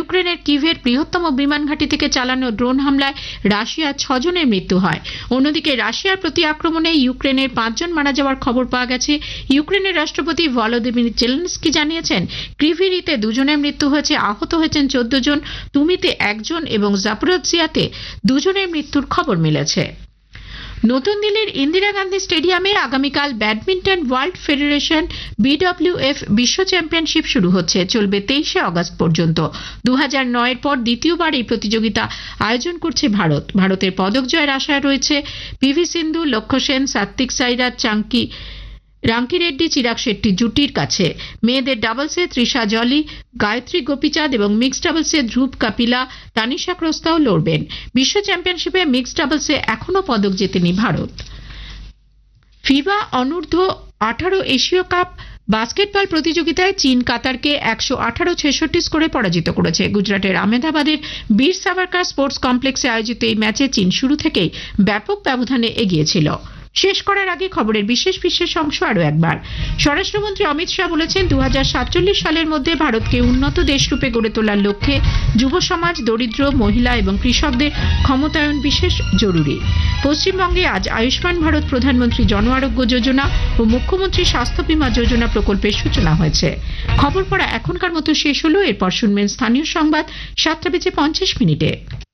ইউক্রেনের কিভের বৃহত্তম বিমান ঘাঁটি থেকে চালানো ড্রোন হামলায় রাশিয়ার 6 জনের মৃত্যু হয়। অন্যদিকে রাশিয়ার প্রতি আক্রমণে ইউক্রেনের 5 জন মারা যাওয়ার খবর পাওয়া গেছে। ইউক্রেনের রাষ্ট্রপতি ভলোদিমির জেলেনস্কি জানিয়েছেন, ক্রিভিরিতে 2 জনের মৃত্যু হয়েছে, আহত হয়েছেন 14 জন, তুমিতে 1 জন এবং জাপোরিজিয়াতে 2 জনের মৃত্যুর খবর মিলেছে। নতুন দিল্লির ইন্দিরা গান্ধী স্টেডিয়ামে আগামীকাল ব্যাডমিন্টন ওয়ার্ল্ড ফেডারেশন BWF বিশ্ব চ্যাম্পিয়নশিপ শুরু হচ্ছে, চলবে 23শে আগস্ট পর্যন্ত। 2009-এর পর দ্বিতীয়বার এই প্রতিযোগিতা আয়োজন করছে ভারত। ভারতের পদক জয়ের আশায় রয়েছে PV সিন্ধু, লক্ষ্য সেন, সাত্বিক সাইরাজ, রাঙ্কিরেড্ডি, চিরাগ শেট্টি জুটির কাছে। মেয়েদের ডাবলসে তৃষা জলি, গায়ত্রী গোপীচাঁদ এবং মিক্সড ডাবলসে ধ্রুব কাপিলা, তানিশা ক্রোস্তাও লড়বেন। বিশ্ব চ্যাম্পিয়নশিপে মিক্সড ডাবলসে এখনো পদক জেতেনি ভারত। ফিফা অনূর্ধ্ব 18 এশীয় কাপ বাস্কেটবল প্রতিযোগিতায় চীন কাতারকে 118-66 স্কোরে পরাজিত করেছে। গুজরাটের আহমেদাবাদের বীর সাভারকার স্পোর্টস কমপ্লেক্সে আয়োজিত এই ম্যাচে চীন শুরু থেকেই ব্যাপক ব্যবধানে এগিয়ে ছিল। শেষ করার আগে খবরের বিশেষ অংশ আরো একবার। স্বরাষ্ট্রমন্ত্রী অমিত শাহ বলেছেন, 2047 সালের মধ্যে ভারতকে উন্নত দেশরূপে গড়ে তোলার লক্ষ্যে যুব সমাজ, দরিদ্র, মহিলা এবং কৃষকদের ক্ষমতায়ন বিশেষ জরুরি। পশ্চিমবঙ্গে আজ আয়ুষ্মান ভারত প্রধানমন্ত্রী জন আরোগ্য যোজনা ও মুখ্যমন্ত্রী স্বাস্থ্য বীমা যোজনা প্রকল্পের সূচনা হয়েছে। খবর পড়া এখনকার মতো শেষ হলো। এরপর শুনবেন স্থানীয় সংবাদ 7:50 মিনিটে।